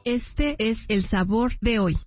Este es el sabor de hoy.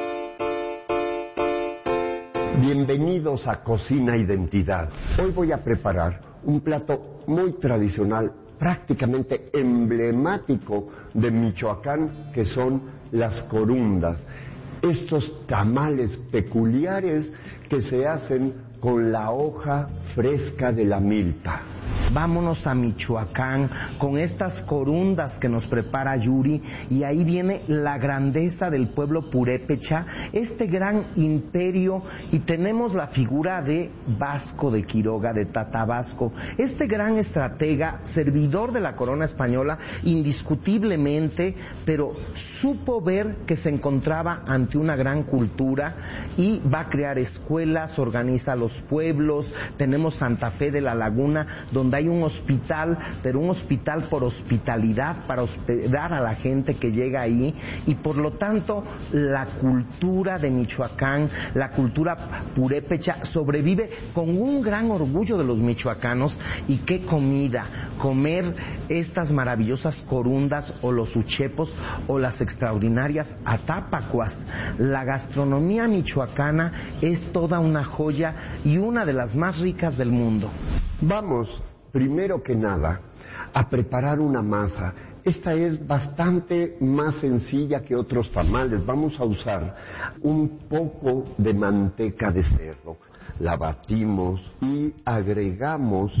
Bienvenidos a Cocina Identidad. Hoy voy a preparar un plato muy tradicional, prácticamente emblemático de Michoacán, que son las corundas. Estos tamales peculiares que se hacen con la hoja fresca de la milpa. Vámonos a Michoacán con estas corundas que nos prepara Yuri, y ahí viene la grandeza del pueblo purépecha, este gran imperio, y tenemos la figura de Vasco de Quiroga, de Tatabasco, este gran estratega, servidor de la corona española, indiscutiblemente, pero supo ver que se encontraba ante una gran cultura y va a crear escuelas, organiza los pueblos. Tenemos Santa Fe de la Laguna, donde hay un hospital, pero un hospital por hospitalidad, para hospedar a la gente que llega ahí, y por lo tanto la cultura de Michoacán, la cultura purépecha sobrevive con un gran orgullo de los michoacanos. Y qué comida, comer estas maravillosas corundas o los uchepos o las extraordinarias atápacuas. La gastronomía michoacana es toda una joya y una de las más ricas del mundo. Vamos, primero que nada, a preparar una masa. Esta es bastante más sencilla que otros tamales. Vamos a usar un poco de manteca de cerdo. La batimos y agregamos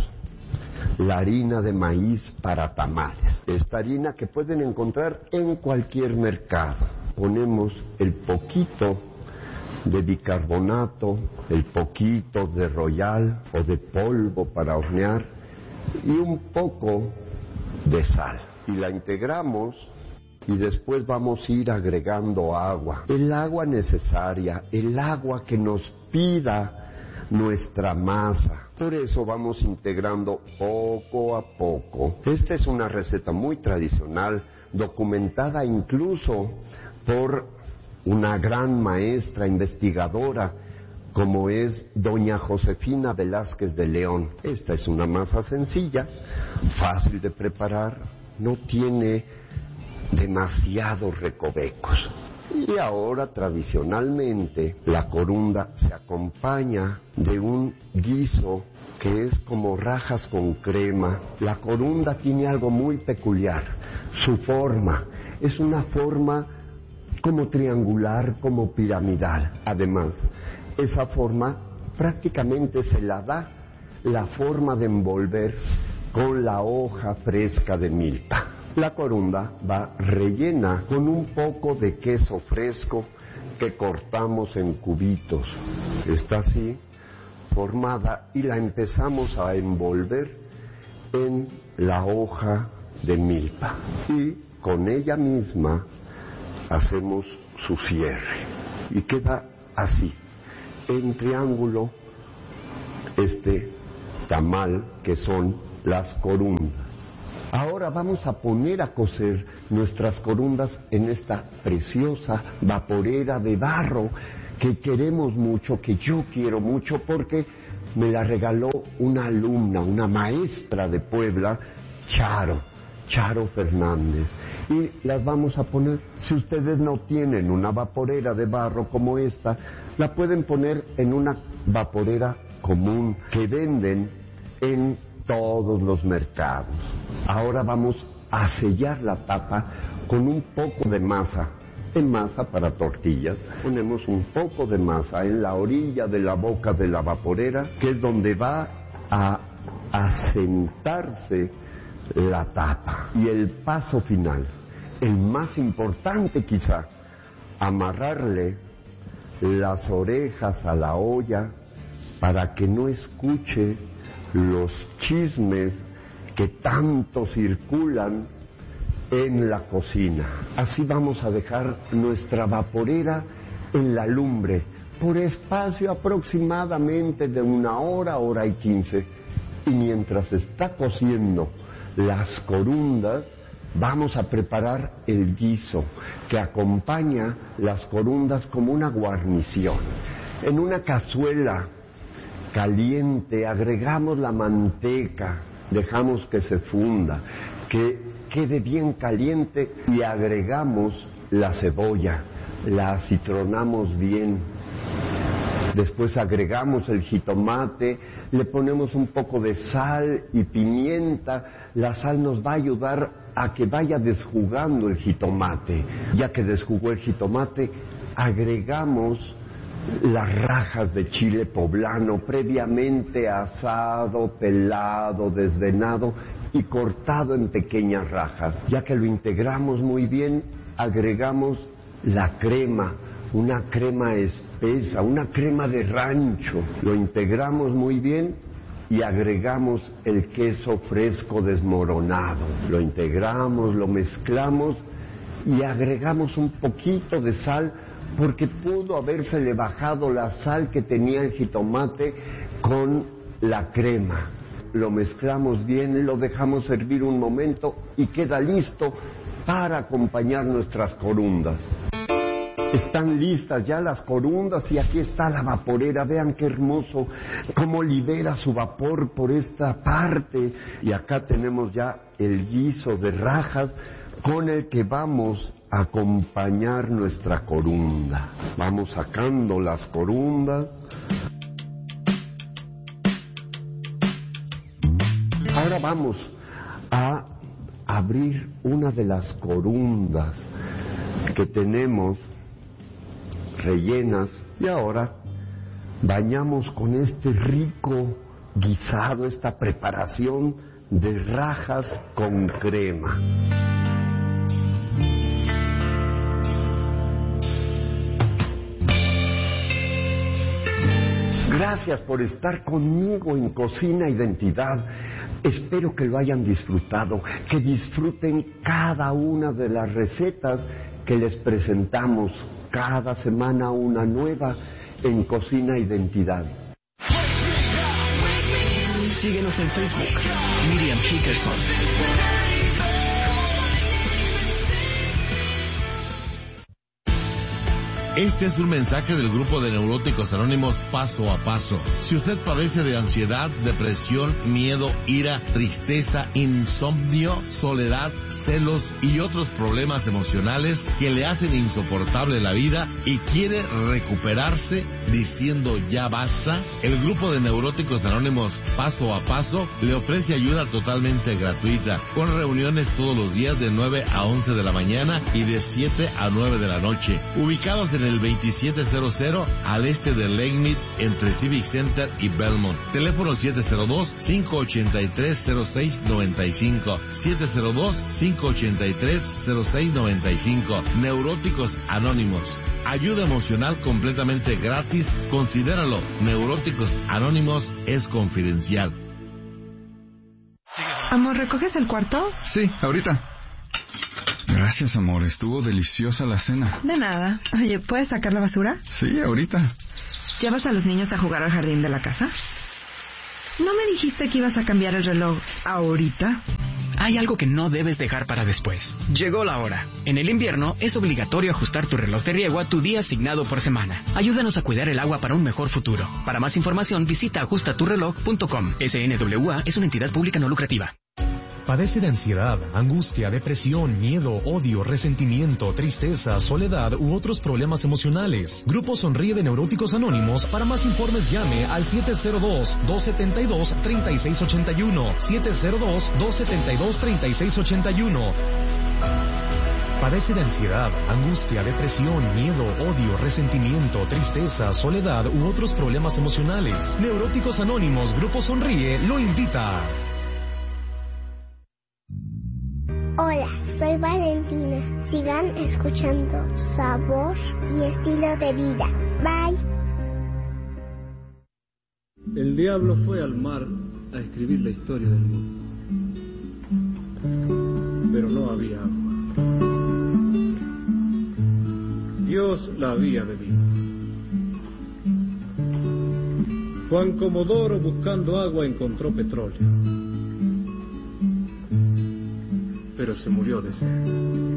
la harina de maíz para tamales. Esta harina que pueden encontrar en cualquier mercado. Ponemos el poquito de bicarbonato, el poquito de royal o de polvo para hornear y un poco de sal. Y la integramos y después vamos a ir agregando agua. El agua necesaria, el agua que nos pida nuestra masa. Por eso vamos integrando poco a poco. Esta es una receta muy tradicional, documentada incluso por una gran maestra investigadora como es doña Josefina Velázquez de León. Esta es una masa sencilla, fácil de preparar, no tiene demasiados recovecos. Y ahora tradicionalmente la corunda se acompaña de un guiso que es como rajas con crema. La corunda tiene algo muy peculiar, su forma es una forma como triangular, como piramidal. Además, esa forma prácticamente se la da la forma de envolver con la hoja fresca de milpa. La corunda va rellena con un poco de queso fresco que cortamos en cubitos. Está así formada y la empezamos a envolver en la hoja de milpa. Y con ella misma hacemos su cierre y queda así, en triángulo, este tamal que son las corundas. Ahora vamos a poner a cocer nuestras corundas en esta preciosa vaporera de barro que queremos mucho, que yo quiero mucho porque me la regaló una alumna, una maestra de Puebla, Charo Fernández. Y las vamos a poner, si ustedes no tienen una vaporera de barro como esta, la pueden poner en una vaporera común que venden en todos los mercados. Ahora vamos a sellar la tapa con un poco de masa. En masa para tortillas, ponemos un poco de masa en la orilla de la boca de la vaporera, que es donde va a asentarse la tapa. Y el paso final, el más importante quizá, amarrarle las orejas a la olla para que no escuche los chismes que tanto circulan en la cocina. Así vamos a dejar nuestra vaporera en la lumbre por espacio aproximadamente de 1 hora, 1:15. Y mientras está cociendo las corundas, vamos a preparar el guiso que acompaña las corundas como una guarnición. En una cazuela caliente agregamos la manteca, dejamos que se funda, que quede bien caliente y agregamos la cebolla, la acitronamos bien. Después agregamos el jitomate, le ponemos un poco de sal y pimienta. La sal nos va a ayudar a que vaya desjugando el jitomate. Ya que desjugó el jitomate, agregamos las rajas de chile poblano, previamente asado, pelado, desvenado y cortado en pequeñas rajas. Ya que lo integramos muy bien, agregamos la crema, una crema espesa, una crema de rancho. Lo integramos muy bien y agregamos el queso fresco desmoronado. Lo integramos, lo mezclamos y agregamos un poquito de sal, porque pudo habérsele bajado la sal que tenía el jitomate con la crema. Lo mezclamos bien, lo dejamos servir un momento y queda listo para acompañar nuestras corundas. Están listas ya las corundas y aquí está la vaporera. Vean qué hermoso cómo libera su vapor por esta parte. Y acá tenemos ya el guiso de rajas con el que vamos a acompañar nuestra corunda. Vamos sacando las corundas. Ahora vamos a abrir una de las corundas que tenemos rellenas y ahora bañamos con este rico guisado, esta preparación de rajas con crema. Gracias por estar conmigo en Cocina Identidad. Espero que lo hayan disfrutado, que disfruten cada una de las recetas que les presentamos. Cada semana una nueva en Cocina Identidad. Síguenos en Facebook, Miriam Hickerson. Este es un mensaje del grupo de Neuróticos Anónimos Paso a Paso. Si usted padece de ansiedad, depresión, miedo, ira, tristeza, insomnio, soledad, celos y otros problemas emocionales que le hacen insoportable la vida y quiere recuperarse diciendo ya basta, el grupo de Neuróticos Anónimos Paso a Paso le ofrece ayuda totalmente gratuita, con reuniones todos los días de 9 a 11 de la mañana y de 7 a 9 de la noche, ubicados en el 2700 al este de Lake Mead, entre Civic Center y Belmont. Teléfono 702-583-0695. 702-583-0695. Neuróticos Anónimos. Ayuda emocional completamente gratis. Considéralo. Neuróticos Anónimos es confidencial. Amor, ¿recoges el cuarto? Sí, ahorita. Gracias, amor. Estuvo deliciosa la cena. De nada. Oye, ¿puedes sacar la basura? Sí, ahorita. ¿Llevas a los niños a jugar al jardín de la casa? ¿No me dijiste que ibas a cambiar el reloj ahorita? Hay algo que no debes dejar para después. Llegó la hora. En el invierno es obligatorio ajustar tu reloj de riego a tu día asignado por semana. Ayúdanos a cuidar el agua para un mejor futuro. Para más información visita ajustaturreloj.com. SNWA es una entidad pública no lucrativa. ¿Padece de ansiedad, angustia, depresión, miedo, odio, resentimiento, tristeza, soledad u otros problemas emocionales? Grupo Sonríe de Neuróticos Anónimos. Para más informes llame al 702-272-3681. 702-272-3681. ¿Padece de ansiedad, angustia, depresión, miedo, odio, resentimiento, tristeza, soledad u otros problemas emocionales? Neuróticos Anónimos, Grupo Sonríe, lo invita. Hola, soy Valentina. Sigan escuchando Sabor y Estilo de Vida. Bye. El diablo fue al mar a escribir la historia del mundo. Pero no había agua. Dios la había bebido. Juan Comodoro, buscando agua, encontró petróleo. Pero se murió de sed.